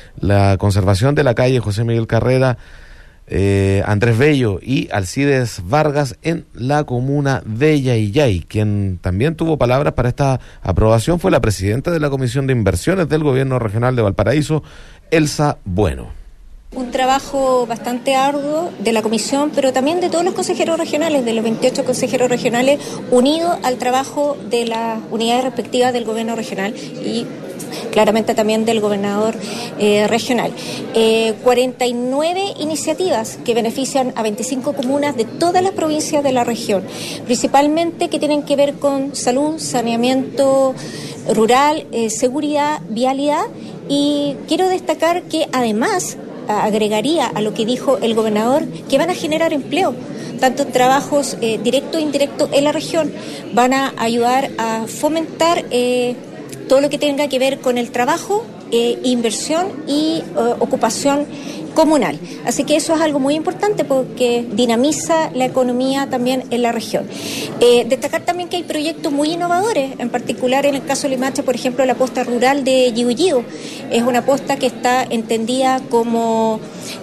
la conservación de la calle José Miguel Carrera, Eh, Andrés Bello y Alcides Vargas en la comuna de Yayay. Quien también tuvo palabras para esta aprobación fue la presidenta de la Comisión de Inversiones del Gobierno Regional de Valparaíso, Elsa Bueno. Un trabajo bastante arduo de la comisión, pero también de todos los consejeros regionales, de los veintiocho consejeros regionales, unidos al trabajo de las unidades respectivas del gobierno regional y claramente también del gobernador eh, regional. Eh, cuarenta y nueve iniciativas que benefician a veinticinco comunas de todas las provincias de la región, principalmente que tienen que ver con salud, saneamiento rural, eh, seguridad, vialidad, y quiero destacar que además agregaría a lo que dijo el gobernador que van a generar empleo, tanto trabajos eh, directos e indirectos en la región, van a ayudar a fomentar eh, todo lo que tenga que ver con el trabajo, eh, inversión y eh, ocupación comunal. Así que eso es algo muy importante porque dinamiza la economía también en la región. Eh, destacar también que hay proyectos muy innovadores, en particular en el caso de Limache, por ejemplo, la posta rural de Yihuyido. Es una posta que está entendida como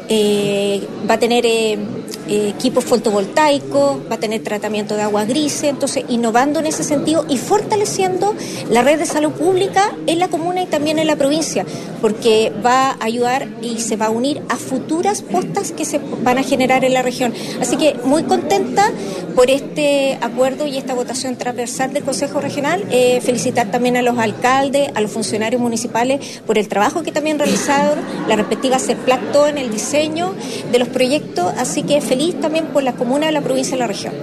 eh, va a tener eh, eh, equipos fotovoltaicos, va a tener tratamiento de aguas grises, entonces innovando en ese sentido y fortaleciendo la red de salud pública en la comuna y también en la provincia, porque va a ayudar y se va a unir a futuras postas que se van a generar en la región. Así que muy contenta por este acuerdo y esta votación transversal del Consejo Regional. Eh, felicitar también a los alcaldes, a los funcionarios municipales por el trabajo que también realizaron, la respectiva CERPLAC, todo en el diseño de los proyectos. Así que feliz también por la comuna, la provincia y la región.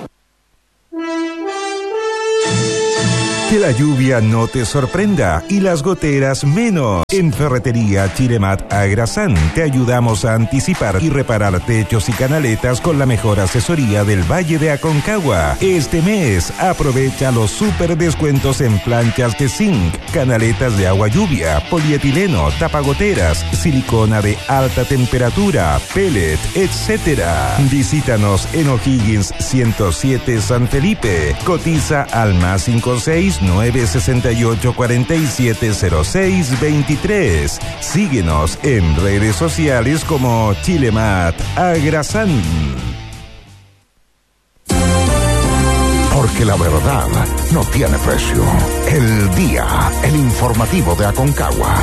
Que la lluvia no te sorprenda y las goteras menos. En Ferretería Chilemat Agrasán te ayudamos a anticipar y reparar techos y canaletas con la mejor asesoría del Valle de Aconcagua. Este mes aprovecha los super descuentos en planchas de zinc, canaletas de agua lluvia, polietileno, tapagoteras, silicona de alta temperatura, pellet, etcétera. Visítanos en O'Higgins ciento siete San Felipe. Cotiza al más cinco seis nueve sesenta y ocho cuarenta y siete cero seis veintitrés. Síguenos en redes sociales como Chilemat Agrasán. Porque la verdad no tiene precio. El Día, el informativo de Aconcagua.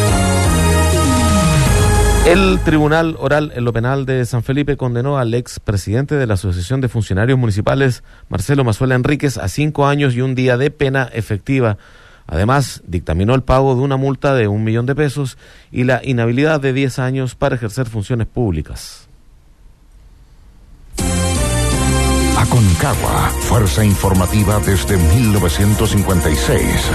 El Tribunal Oral en lo Penal de San Felipe condenó al expresidente de la Asociación de Funcionarios Municipales, Marcelo Mazuela Enríquez, a cinco años y un día de pena efectiva. Además, dictaminó el pago de una multa de un millón de pesos y la inhabilidad de diez años para ejercer funciones públicas. Aconcagua, fuerza informativa desde mil novecientos cincuenta y seis.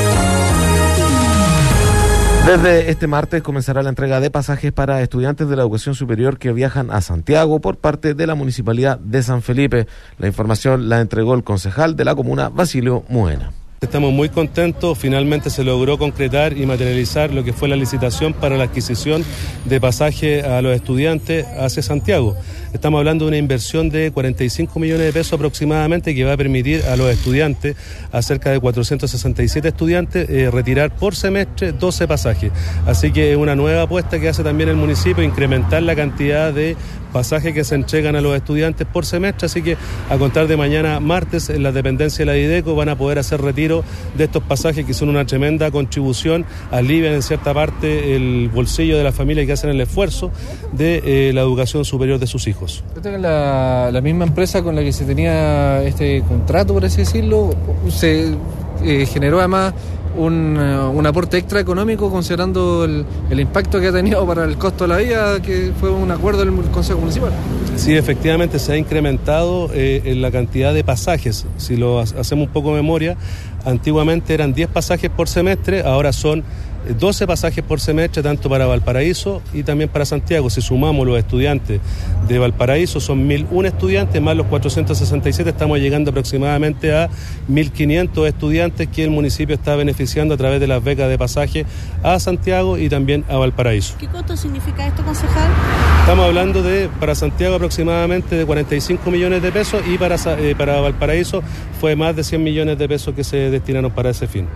Desde este martes comenzará la entrega de pasajes para estudiantes de la educación superior que viajan a Santiago por parte de la Municipalidad de San Felipe. La información la entregó el concejal de la comuna, Basilio Muena. Estamos muy contentos, finalmente se logró concretar y materializar lo que fue la licitación para la adquisición de pasaje a los estudiantes hacia Santiago. Estamos hablando de una inversión de cuarenta y cinco millones de pesos aproximadamente que va a permitir a los estudiantes, a cerca de cuatrocientos sesenta y siete estudiantes, eh, retirar por semestre doce pasajes. Así que es una nueva apuesta que hace también el municipio, incrementar la cantidad de pasajes que se entregan a los estudiantes por semestre, así que a contar de mañana martes en la dependencia de la IDECO van a poder hacer retiro de estos pasajes que son una tremenda contribución, alivian en cierta parte el bolsillo de la familia que hacen el esfuerzo de eh, la educación superior de sus hijos. La, la misma empresa con la que se tenía este contrato, por así decirlo, se eh, generó además Un, un aporte extra económico considerando el, el impacto que ha tenido para el costo de la vida, que fue un acuerdo del Consejo Municipal. Sí, efectivamente se ha incrementado eh, en la cantidad de pasajes. Si lo hacemos un poco de memoria, antiguamente eran diez pasajes por semestre, ahora son doce pasajes por semestre, tanto para Valparaíso y también para Santiago. Si sumamos los estudiantes de Valparaíso, son mil uno estudiantes, más los cuatrocientos sesenta y siete, estamos llegando aproximadamente a mil quinientos estudiantes que el municipio está beneficiando a través de las becas de pasaje a Santiago y también a Valparaíso. ¿Qué costo significa esto, concejal? Estamos hablando de, para Santiago aproximadamente de cuarenta y cinco millones de pesos y para, eh, para Valparaíso fue más de cien millones de pesos que se destinaron para ese fin.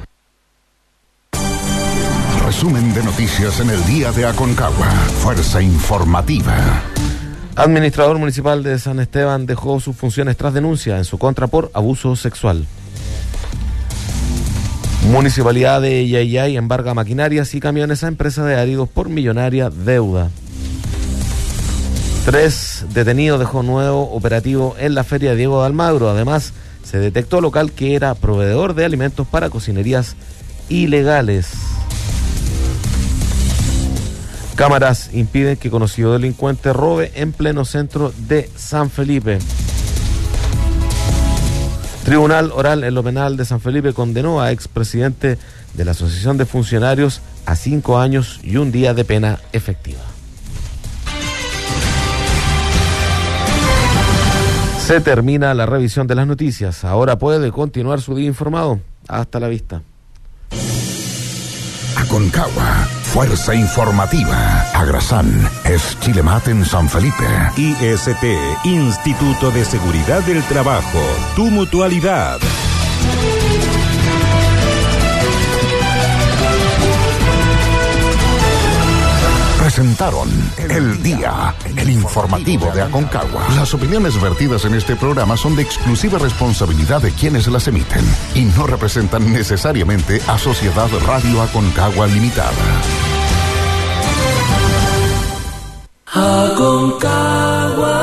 Resumen de noticias en el Día de Aconcagua. Fuerza informativa. Administrador municipal de San Esteban dejó sus funciones tras denuncia en su contra por abuso sexual. Municipalidad de Yayay embarga maquinarias y camiones a empresa de áridos por millonaria deuda. Tres detenidos dejó nuevo operativo en la feria Diego de Almagro. Además, se detectó local que era proveedor de alimentos para cocinerías ilegales. Cámaras impiden que conocido delincuente robe en pleno centro de San Felipe. Tribunal Oral en lo Penal de San Felipe condenó a expresidente de la Asociación de Funcionarios a cinco años y un día de pena efectiva. Se termina la revisión de las noticias. Ahora puede continuar su día informado. Hasta la vista. Aconcagua, fuerza informativa. Agrasán es Chilemat en San Felipe. I S T, Instituto de Seguridad del Trabajo. Tu mutualidad. Presentaron El Día, el informativo de Aconcagua. Las opiniones vertidas en este programa son de exclusiva responsabilidad de quienes las emiten y no representan necesariamente a Sociedad Radio Aconcagua Limitada. Aconcagua.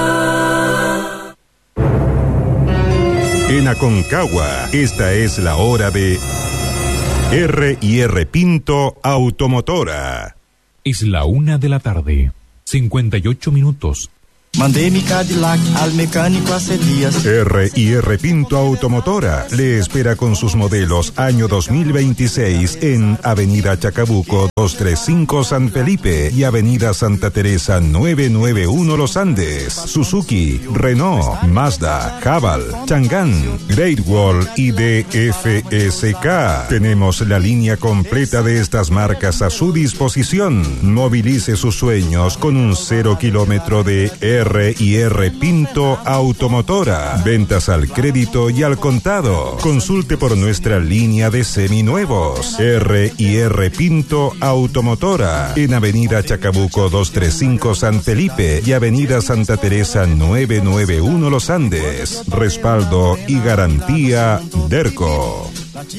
En Aconcagua, esta es la hora de R y R Pinto Automotora. Es la una de la tarde, cincuenta y ocho minutos. Mandé mi Cadillac al mecánico hace días. R y R Pinto Automotora le espera con sus modelos año dos mil veintiséis en Avenida Chacabuco doscientos treinta y cinco San Felipe y Avenida Santa Teresa novecientos noventa y uno Los Andes. Suzuki, Renault, Mazda, Haval, Chang'an, Great Wall y D F S K. Tenemos la línea completa de estas marcas a su disposición. Movilice sus sueños con un cero kilómetro de R y R Pinto Automotora. Ventas al crédito y al contado. Consulte por nuestra línea de seminuevos. R y R Pinto Automotora. En Avenida Chacabuco doscientos treinta y cinco San Felipe y Avenida Santa Teresa novecientos noventa y uno Los Andes. Respaldo y garantía Derco.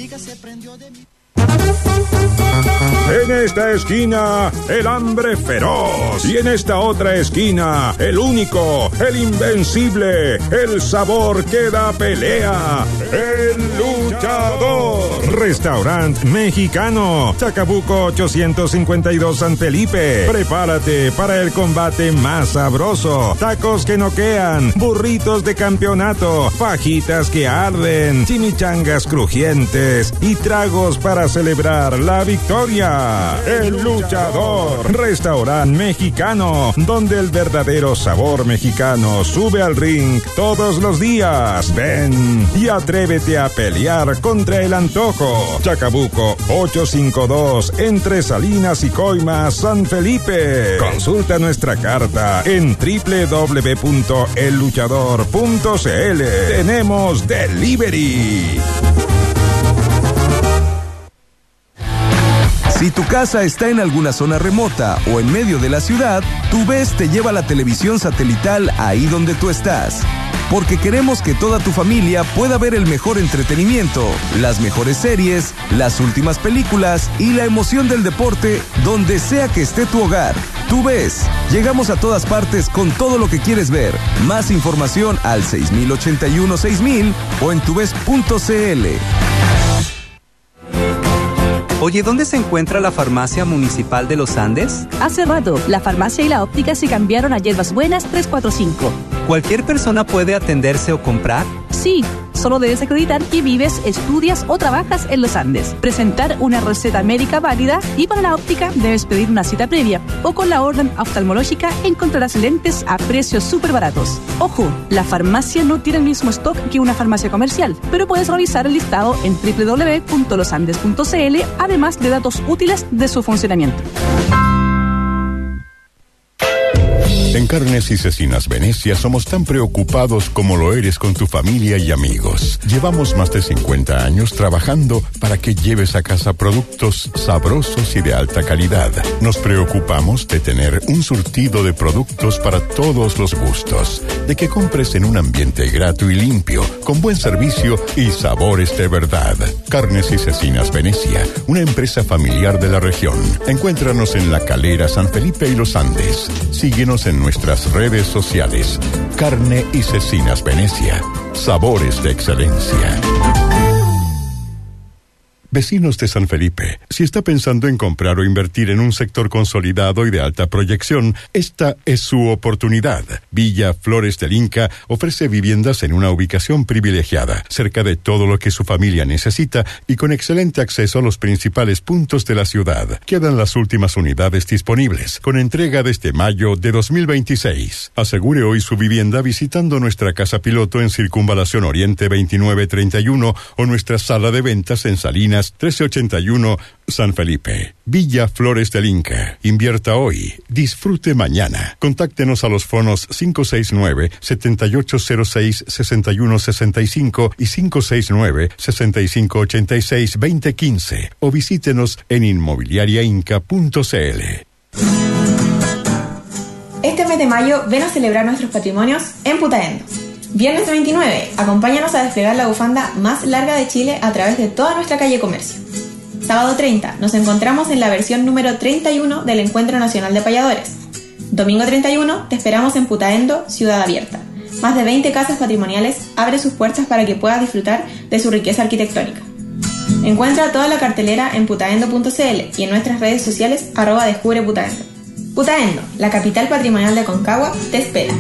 En esta esquina, el hambre feroz. Y en esta otra esquina, el único, el invencible, el sabor que da pelea, el luchador. Restaurante Mexicano, Chacabuco ochocientos cincuenta y dos San Felipe. Prepárate para el combate más sabroso. Tacos que noquean, burritos de campeonato, fajitas que arden, chimichangas crujientes y tragos para celebrar la victoria. El luchador. Restaurante Mexicano, donde el verdadero sabor mexicano sube al ring todos los días. Ven y atrévete a pelear contra el antojo. Chacabuco ochocientos cincuenta y dos, entre Salinas y Coimas, San Felipe. Consulta nuestra carta en doble u doble u doble u punto el luchador punto c l. Tenemos delivery. Si tu casa está en alguna zona remota o en medio de la ciudad, TUVES te lleva la televisión satelital ahí donde tú estás. Porque queremos que toda tu familia pueda ver el mejor entretenimiento, las mejores series, las últimas películas y la emoción del deporte donde sea que esté tu hogar. TUVES. Llegamos a todas partes con todo lo que quieres ver. Más información al seis mil ochenta y uno seis mil o en tuves punto c l. Oye, ¿dónde se encuentra la farmacia municipal de Los Andes? Hace rato, la farmacia y la óptica se cambiaron a Hierbas Buenas trescientos cuarenta y cinco. ¿Cualquier persona puede atenderse o comprar? Sí, solo debes acreditar que vives, estudias o trabajas en Los Andes, presentar una receta médica válida y para la óptica debes pedir una cita previa o con la orden oftalmológica encontrarás lentes a precios súper baratos. Ojo, la farmacia no tiene el mismo stock que una farmacia comercial, pero puedes revisar el listado en doble u doble u doble u punto los andes punto c l, además de datos útiles de su funcionamiento. En Carnes y Cecinas Venecia somos tan preocupados como lo eres con tu familia y amigos. Llevamos más de cincuenta años trabajando para que lleves a casa productos sabrosos y de alta calidad. Nos preocupamos de tener un surtido de productos para todos los gustos, de que compres en un ambiente grato y limpio, con buen servicio y sabores de verdad. Carnes y Cecinas Venecia, una empresa familiar de la región. Encuéntranos en La Calera, San Felipe y Los Andes. Síguenos en nuestras redes sociales. Carne y Cecinas Venecia. Sabores de excelencia. Vecinos de San Felipe, si está pensando en comprar o invertir en un sector consolidado y de alta proyección, esta es su oportunidad. Villa Flores del Inca ofrece viviendas en una ubicación privilegiada, cerca de todo lo que su familia necesita y con excelente acceso a los principales puntos de la ciudad. Quedan las últimas unidades disponibles, con entrega desde mayo de dos mil veintiséis. Asegure hoy su vivienda visitando nuestra casa piloto en Circunvalación Oriente veintinueve treinta y uno o nuestra sala de ventas en Salinas trece ochenta y uno, San Felipe. Villa Flores del Inca. Invierta hoy. Disfrute mañana. Contáctenos a los fonos cinco seis nueve, siete ocho cero seis, seis uno seis cinco y cinco seis nueve, seis cinco ocho seis, dos cero uno cinco o visítenos en inmobiliaria inca punto c l. Este mes de mayo ven a celebrar nuestros patrimonios en Putaendo. Viernes veintinueve, acompáñanos a desplegar la bufanda más larga de Chile a través de toda nuestra calle Comercio. Sábado treinta, nos encontramos en la versión número treinta y uno del Encuentro Nacional de Payadores. Domingo treinta y uno te esperamos en Putaendo, Ciudad Abierta. Más de veinte casas patrimoniales abren sus puertas para que puedas disfrutar de su riqueza arquitectónica. Encuentra toda la cartelera en putaendo punto c l y en nuestras redes sociales arroba descubre Putaendo. Putaendo, la capital patrimonial de Aconcagua, te espera.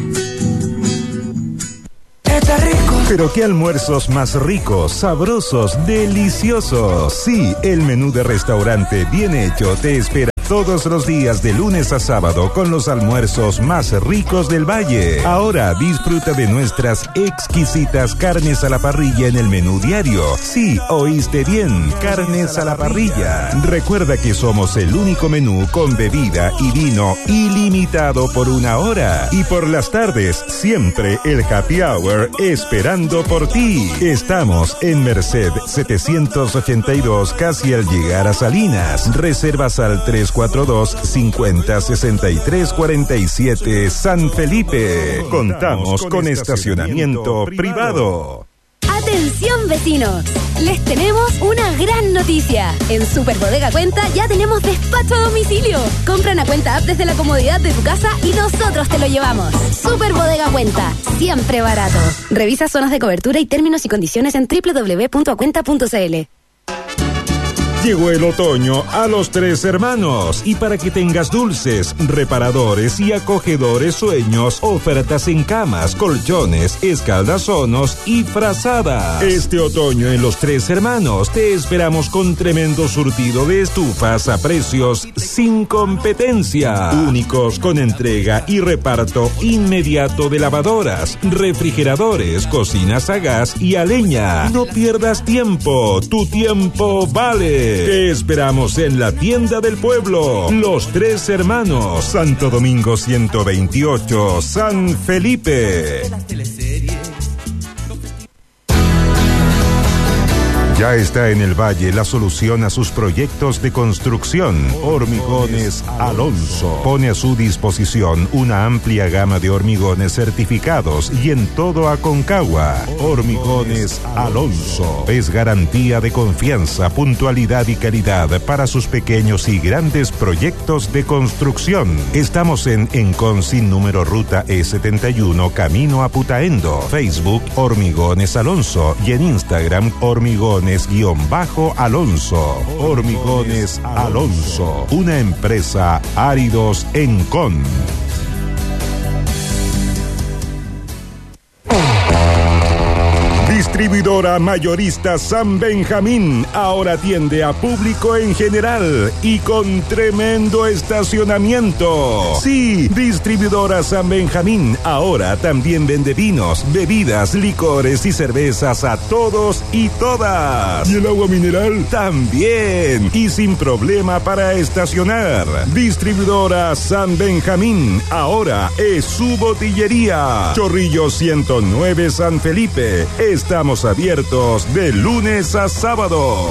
Pero qué almuerzos más ricos, sabrosos, deliciosos. Sí, el menú de restaurante bien hecho te espera todos los días de lunes a sábado con los almuerzos más ricos del valle. Ahora disfruta de nuestras exquisitas carnes a la parrilla en el menú diario. Sí, oíste bien, carnes a la parrilla. Recuerda que somos el único menú con bebida y vino ilimitado por una hora. Y por las tardes, siempre el happy hour esperando por ti. Estamos en Merced setecientos ochenta y dos, casi al llegar a Salinas. Reservas al tres cuatro dos, cincuenta, sesenta y tres, cuarenta y siete, San Felipe. Contamos con estacionamiento privado. ¡Atención, vecinos! Les tenemos una gran noticia. En Super Bodega Cuenta ya tenemos despacho a domicilio. Compra una cuenta app desde la comodidad de tu casa y nosotros te lo llevamos. Super Bodega Cuenta, siempre barato. Revisa zonas de cobertura y términos y condiciones en doble u doble u doble u punto cuenta punto c l. Llegó el otoño a Los Tres Hermanos y para que tengas dulces, reparadores y acogedores sueños, ofertas en camas, colchones, escaldazonos y frazadas. Este otoño en Los Tres Hermanos te esperamos con tremendo surtido de estufas a precios sin competencia. Únicos con entrega y reparto inmediato de lavadoras, refrigeradores, cocinas a gas y a leña. No pierdas tiempo, tu tiempo vale. Te esperamos en la tienda del pueblo, Los Tres Hermanos, Santo Domingo ciento veintiocho, San Felipe. Ya está en el Valle la solución a sus proyectos de construcción. Hormigones Alonso pone a su disposición una amplia gama de hormigones certificados y en todo Aconcagua. Hormigones Alonso es garantía de confianza, puntualidad y calidad para sus pequeños y grandes proyectos de construcción. Estamos en Enconsin número ruta E setenta y uno, camino a Putaendo. Facebook Hormigones Alonso y en Instagram Hormigones guión bajo Alonso. Hormigones Alonso, una empresa Áridos Encon. Distribuidora mayorista San Benjamín ahora atiende a público en general y con tremendo estacionamiento. Sí, Distribuidora San Benjamín ahora también vende vinos, bebidas, licores y cervezas a todos y todas. ¿Y el agua mineral? También. Y sin problema para estacionar. Distribuidora San Benjamín ahora es su botillería. Chorrillo ciento nueve San Felipe. Estamos abiertos de lunes a sábado.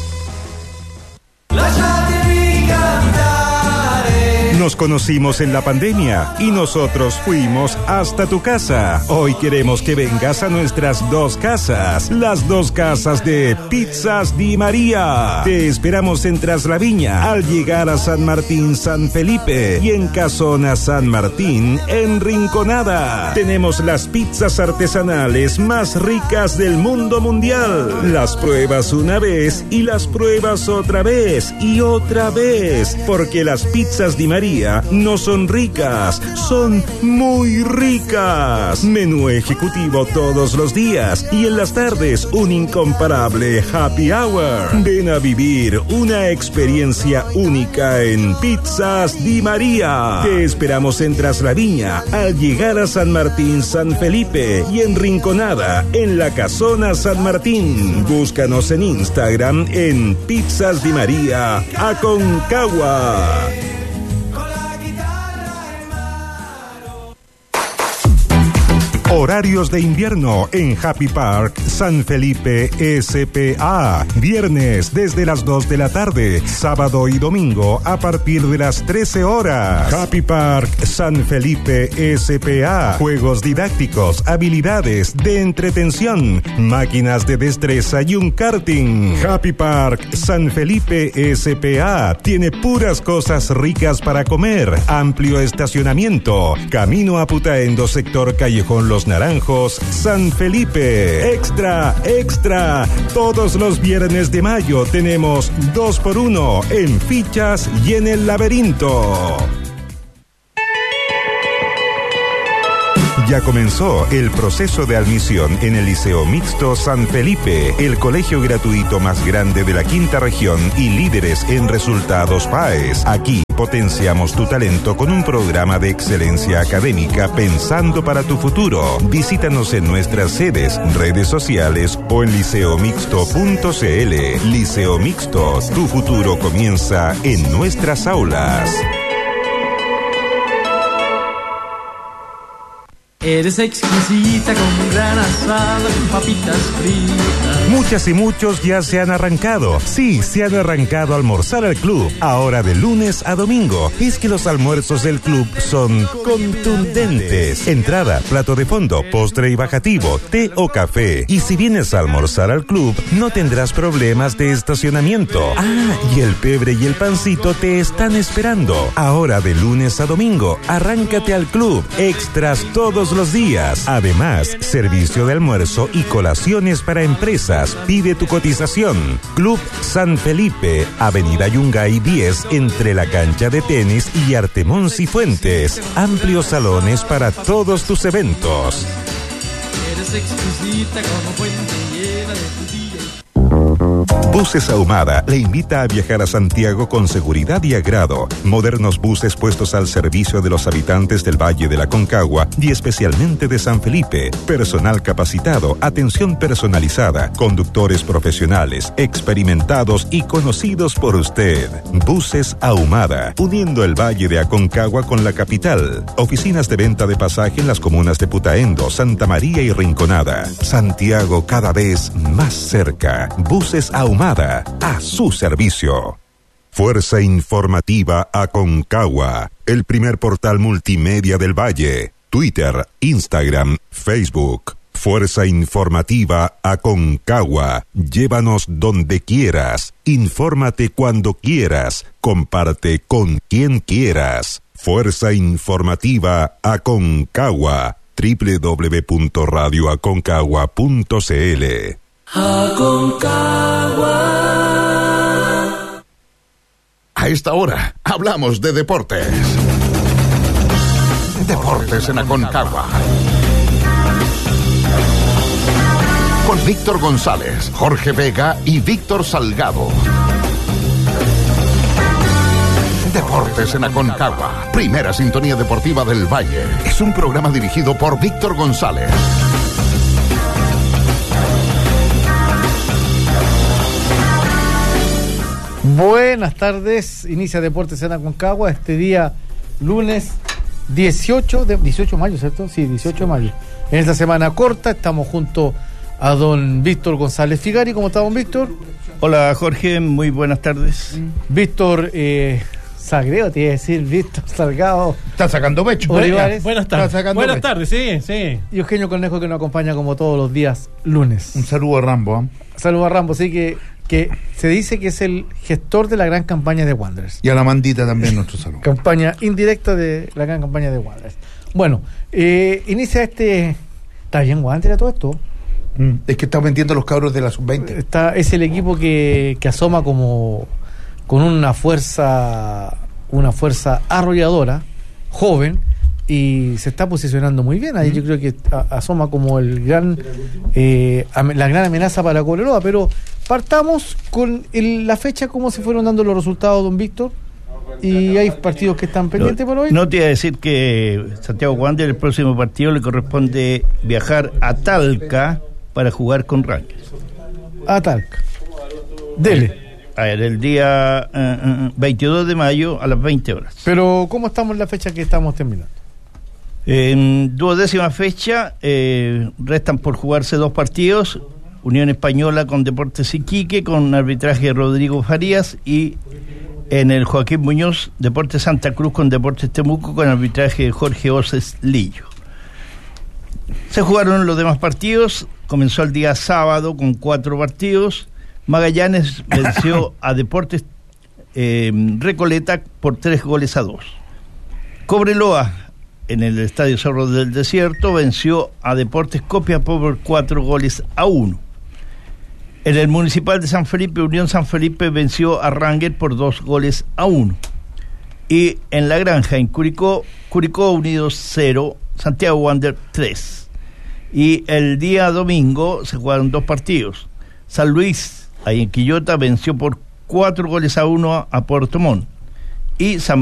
Nos conocimos en la pandemia y nosotros fuimos hasta tu casa. Hoy queremos que vengas a nuestras dos casas, las dos casas de Pizzas Di María. Te esperamos en Traslaviña al llegar a San Martín, San Felipe y en Casona San Martín, en Rinconada. Tenemos las pizzas artesanales más ricas del mundo mundial. Las pruebas una vez y las pruebas otra vez y otra vez, porque las pizzas Di María no son ricas, son muy ricas. Menú ejecutivo todos los días y en las tardes un incomparable happy hour. Ven a vivir una experiencia única en Pizzas Di María. Te esperamos en Traslaviña al llegar a San Martín, San Felipe y en Rinconada en la Casona San Martín. Búscanos en Instagram en Pizzas Di María Aconcagua. Horarios de invierno en Happy Park San Felipe S P A. Viernes desde las dos de la tarde, sábado y domingo a partir de las trece horas. Happy Park San Felipe S P A. Juegos didácticos, habilidades de entretención, máquinas de destreza y un karting. Happy Park San Felipe S P A tiene puras cosas ricas para comer, amplio estacionamiento, camino a Putaendo, sector Callejón Los Naranjos, San Felipe. Extra, extra, todos los viernes de mayo tenemos dos por uno en fichas y en el laberinto. Ya comenzó el proceso de admisión en el Liceo Mixto San Felipe, el colegio gratuito más grande de la quinta región y líderes en resultados P A E S. Aquí potenciamos tu talento con un programa de excelencia académica pensando para tu futuro. Visítanos en nuestras sedes, redes sociales o en liceo mixto punto c l. Liceo Mixto, tu futuro comienza en nuestras aulas. Eres exquisita con gran asado, con papitas fritas. Muchas y muchos ya se han arrancado. Sí, se han arrancado a almorzar al club. Ahora de lunes a domingo. Es que los almuerzos del club son contundentes. Entrada, plato de fondo, postre y bajativo, té o café. Y si vienes a almorzar al club, no tendrás problemas de estacionamiento. Ah, y el pebre y el pancito te están esperando. Ahora de lunes a domingo, arráncate al club. Extras todos los días. Además, servicio de almuerzo y colaciones para empresas. Pide tu cotización. Club San Felipe, Avenida Yungay diez, entre la cancha de tenis y Artemón Cifuentes. Amplios salones para todos tus eventos. Eres exquisita como fuente llena de tu día. Buses Ahumada le invita a viajar a Santiago con seguridad y agrado. Modernos buses puestos al servicio de los habitantes del Valle de la Concagua y especialmente de San Felipe. Personal capacitado, atención personalizada, conductores profesionales, experimentados y conocidos por usted. Buses Ahumada, uniendo el Valle de Aconcagua con la capital. Oficinas de venta de pasaje en las comunas de Putaendo, Santa María y Rinconada. Santiago cada vez más cerca. Buses Ahumada, a su servicio. Fuerza Informativa Aconcagua, el primer portal multimedia del Valle. Twitter, Instagram, Facebook. Fuerza Informativa Aconcagua. Llévanos donde quieras. Infórmate cuando quieras. Comparte con quien quieras. Fuerza Informativa Aconcagua. doble u doble u doble u punto radio aconcagua punto c l. Aconcagua. A esta hora hablamos de deportes. Deportes en Aconcagua. Con Víctor González, Jorge Vega y Víctor Salgado. Deportes en Aconcagua, primera sintonía deportiva del Valle. Es un programa dirigido por Víctor González. Buenas tardes, inicia Deportes en Aconcagua este día lunes dieciocho de, dieciocho de mayo, ¿cierto? Sí, dieciocho de mayo. En esta semana corta estamos junto a don Víctor González Figari. ¿Cómo está, don Víctor? Hola, Jorge, muy buenas tardes. Víctor eh, Sagreo, te iba a decir, Víctor Salgado. Está sacando pecho. Olivares. Buenas tardes. Buenas tardes, sí, sí. Y Eugenio Cornejo, que nos acompaña como todos los días lunes. Un saludo a Rambo. ¿eh? Saludo a Rambo, sí, que, que se dice que es el gestor de la gran campaña de Wanderers. Y a la Mandita también nuestro saludo. Campaña indirecta de la gran campaña de Wanderers. Bueno, eh, inicia este... ¿Está bien Wanderers todo esto? Mm, es que está vendiendo los cabros de la sub veinte. Está, es el equipo que, que asoma como con una fuerza una fuerza arrolladora, joven, y se está posicionando muy bien. Ahí mm. yo creo que a, asoma como el gran eh, la gran amenaza para Cobreloa. Pero partamos con el, la fecha, cómo se fueron dando los resultados, don Víctor. Y hay partidos que están pendientes no, por hoy. No te iba a decir que Santiago Wanderers, el próximo partido le corresponde viajar a Talca para jugar con Rangers. A Talca. Dele. A ver, el día uh, veintidós de mayo a las veinte horas. Pero, ¿cómo estamos en la fecha que estamos terminando? En duodécima fecha, eh, restan por jugarse dos partidos. Unión Española con Deportes Iquique, con arbitraje de Rodrigo Farías, y en el Joaquín Muñoz, Deportes Santa Cruz con Deportes Temuco, con arbitraje de Jorge Oces Lillo. Se jugaron los demás partidos. Comenzó el día sábado con cuatro partidos. Magallanes venció a Deportes eh, Recoleta por tres goles a dos. Cobreloa, en el Estadio Cerro del Desierto, venció a Deportes Copiapó por cuatro goles a uno. En el Municipal de San Felipe, Unión San Felipe venció a Ranger por dos goles a uno. Y en La Granja, en Curicó, Curicó Unidos cero, Santiago Wander tres. Y el día domingo se jugaron dos partidos. San Luis, ahí en Quillota, venció por cuatro goles a uno a Puerto Montt. Y San